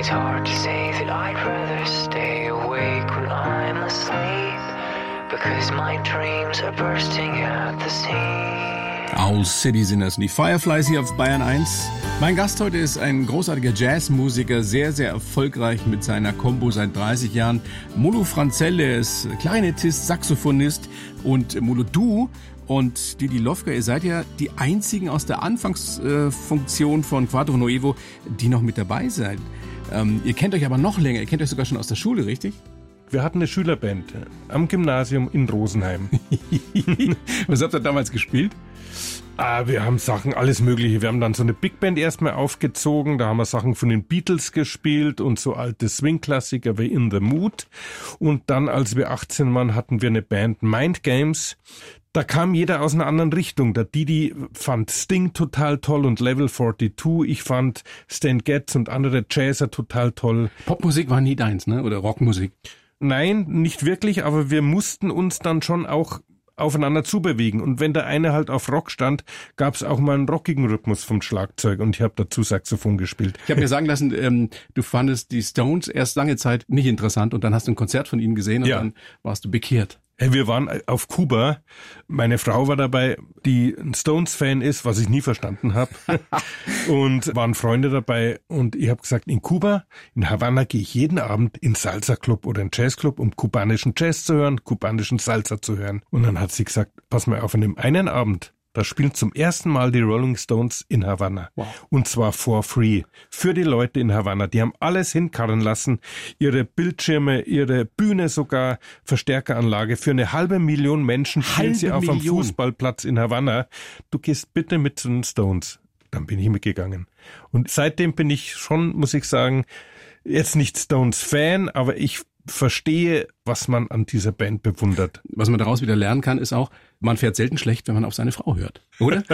It's hard to say that I'd rather stay awake when I'm asleep, because my dreams are bursting at the seams. Owl City sind das. Und die Fireflies hier auf Bayern 1. Mein Gast heute ist ein großartiger Jazzmusiker, sehr, sehr erfolgreich mit seiner Combo seit 30 Jahren. Molo Franzell ist Klarinettist, Saxophonist und Molo, du und Didi Lofka, ihr seid ja die einzigen aus der Anfangsfunktion von Quadro Nuevo, die noch mit dabei seid. Ihr kennt euch aber noch länger, ihr kennt euch sogar schon aus der Schule, richtig? Wir hatten eine Schülerband am Gymnasium in Rosenheim. Was habt ihr damals gespielt? Wir haben Sachen, alles Mögliche. Wir haben dann so eine Big Band erstmal aufgezogen. Da haben wir Sachen von den Beatles gespielt und so alte Swing-Klassiker wie In the Mood. Und dann, als wir 18 waren, hatten wir eine Band Mind Games. Da kam jeder aus einer anderen Richtung. Der Didi fand Sting total toll und Level 42. Ich fand Stan Getz und andere Jazzer total toll. Popmusik war nie deins, ne? Oder Rockmusik? Nein, nicht wirklich, aber wir mussten uns dann schon auch aufeinander zubewegen. Und wenn der eine halt auf Rock stand, gab es auch mal einen rockigen Rhythmus vom Schlagzeug und ich habe dazu Saxophon gespielt. Ich habe mir sagen lassen, du fandest die Stones erst lange Zeit nicht interessant und dann hast du ein Konzert von ihnen gesehen und dann warst du bekehrt. Hey, wir waren auf Kuba. Meine Frau war dabei, die ein Stones-Fan ist, was ich nie verstanden habe. Und waren Freunde dabei. Und ich habe gesagt, in Kuba, in Havanna, gehe ich jeden Abend in Salsa-Club oder in Jazz-Club, um kubanischen Jazz zu hören, kubanischen Salsa zu hören. Und dann hat sie gesagt, pass mal auf, an dem einen Abend, da spielen zum ersten Mal die Rolling Stones in Havanna. Wow. Und zwar for free. Für die Leute in Havanna. Die haben alles hinkarren lassen. Ihre Bildschirme, ihre Bühne sogar, Verstärkeranlage. Für 500.000 Menschen spielen sie auf einem Fußballplatz in Havanna. Du gehst bitte mit zu den Stones. Dann bin ich mitgegangen. Und seitdem bin ich schon, muss ich sagen, jetzt nicht Stones-Fan, aber ich verstehe, was man an dieser Band bewundert. Was man daraus wieder lernen kann, ist auch, man fährt selten schlecht, wenn man auf seine Frau hört, oder?